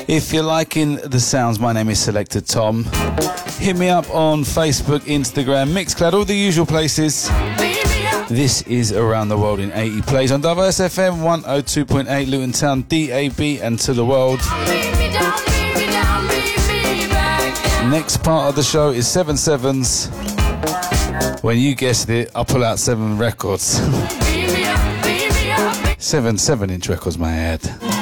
If you're liking the sounds, my name is Selector Tom. Hit me up on Facebook, Instagram, Mixcloud, all the usual places. This is Around the World in 80 Plays on Diverse FM 102.8 Luton Town, DAB and to the world. Next part of the show is 7 Sevens. When you guessed it, I'll pull out 7 records. 7 7-inch records, my head.